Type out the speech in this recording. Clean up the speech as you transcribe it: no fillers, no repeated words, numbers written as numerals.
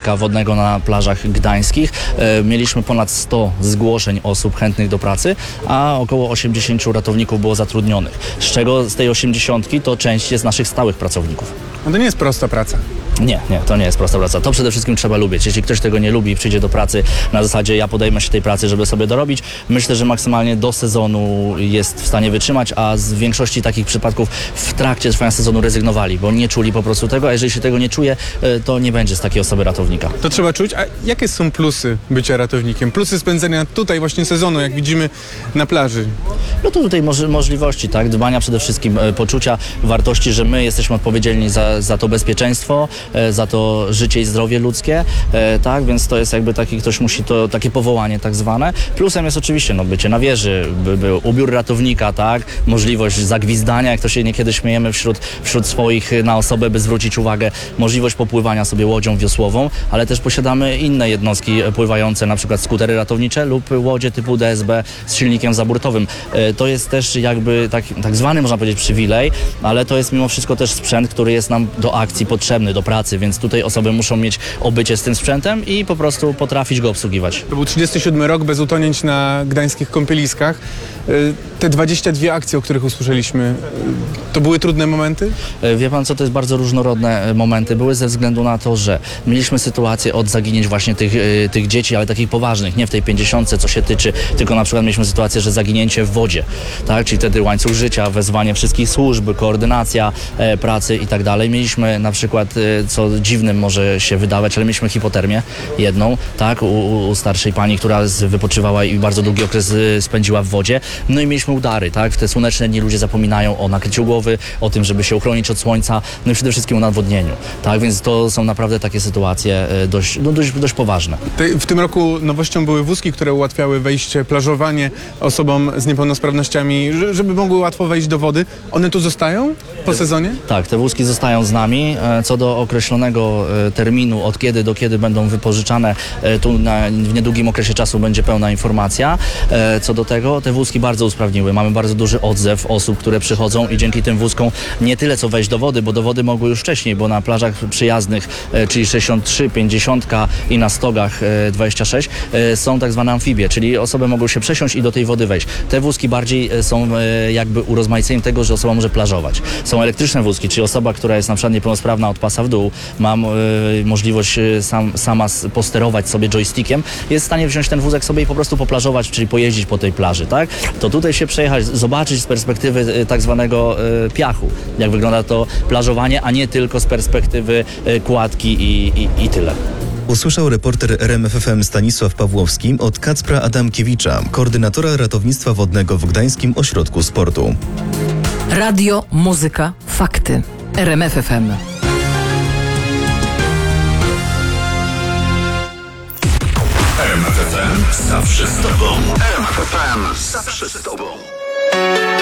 ratownika wodnego na plażach gdańskich. Mieliśmy ponad 100 zgłoszeń osób chętnych do pracy, a około 80 ratowników było zatrudnionych. Z czego z tej 80 to część jest naszych stałych pracowników. No to nie jest prosta praca. Nie, to nie jest prosta praca. To przede wszystkim trzeba lubić. Jeśli ktoś tego nie lubi i przyjdzie do pracy na zasadzie ja podejmę się tej pracy, żeby sobie dorobić, myślę, że maksymalnie do sezonu jest w stanie wytrzymać, a z większości takich przypadków w trakcie trwania sezonu rezygnowali, bo nie czuli po prostu tego, a jeżeli się tego nie czuje, to nie będzie z takiej osoby ratownika. To trzeba czuć. A jakie są plusy bycia ratownikiem? Plusy spędzenia tutaj właśnie sezonu, jak widzimy na plaży? No to tutaj możliwości, tak? Dbania przede wszystkim, poczucia wartości, że my jesteśmy odpowiedzialni za to bezpieczeństwo, za to życie i zdrowie ludzkie, tak? Więc to jest jakby taki, ktoś musi to, takie powołanie tak zwane. Plusem jest oczywiście bycie na wieży, był ubiór ratownika, tak? Możliwość zagwizdania, jak to się niekiedy śmiejemy wśród swoich na osobę, by zwrócić uwagę, możliwość popływania sobie łodzią wiosłową, ale też posiadamy inne jednostki pływające, na przykład skutery ratownicze lub łodzie typu DSB z silnikiem zaburtowym. To jest też jakby tak zwany, można powiedzieć, przywilej, ale to jest mimo wszystko też sprzęt, który jest nam do akcji potrzebny, do pracy, więc tutaj osoby muszą mieć obycie z tym sprzętem i po prostu potrafić go obsługiwać. To był 37 rok bez utonięć na gdańskich kąpieliskach. Te 22 akcje, o których usłyszeliśmy, to były trudne momenty? Wie pan co, to jest bardzo różnorodne momenty. Były ze względu na to, że mieliśmy sytuację od zaginięć właśnie tych dzieci, ale takich poważnych, nie w tej 50, co się tyczy, tylko na przykład mieliśmy sytuację, że zaginięcie w wodzie, tak? Czyli wtedy łańcuch życia, wezwanie wszystkich służb, koordynacja pracy i tak dalej. Mieliśmy na przykład, co dziwnym może się wydawać, ale mieliśmy hipotermię jedną, tak? U starszej pani, która wypoczywała i bardzo długi okres spędziła w wodzie. No i mieliśmy udary, tak? W te słoneczne dni ludzie zapominają o nakryciu głowy, o tym, żeby się uchronić od słońca, no i przede wszystkim o nawodnieniu, tak? Więc to są naprawdę takie sytuacje dość poważne. W tym roku nowością były wózki, które ułatwiały wejście, plażowanie osobom z niepełnosprawnościami, żeby mogły łatwo wejść do wody. One tu zostają po sezonie? Tak, te wózki zostają z nami. Co do określonego terminu, od kiedy do kiedy będą wypożyczane, tu w niedługim okresie czasu będzie pełna informacja. Co do tego, te wózki bardzo usprawniły. Mamy bardzo duży odzew osób, które przychodzą i dzięki tym wózkom nie tyle co wejść do wody, bo do wody mogły już wcześniej, bo na plażach przyjaznych, czyli 63, 50 i na stogach 26 są tak zwane amfibie, czyli osoby mogą się przesiąść i do tej wody wejść. Te wózki bardziej są jakby urozmaiceniem tego, że osoba może plażować. Są elektryczne wózki, czyli osoba, która jest na przykład niepełnosprawna od pasa w dół, ma możliwość sama posterować sobie joystickiem, jest w stanie wziąć ten wózek sobie i po prostu poplażować, czyli pojeździć po tej plaży, tak? To tutaj się przejechać, zobaczyć z perspektywy tak zwanego piachu, jak wygląda to plażowanie, a nie tylko z perspektywy kładki i tyle. Usłyszał reporter RMF FM Stanisław Pawłowski od Kacpra Adamkiewicza, koordynatora ratownictwa wodnego w Gdańskim Ośrodku Sportu. Radio, muzyka, fakty. RMF FM. RMF FM zawsze z tobą. RMF FM zawsze z tobą.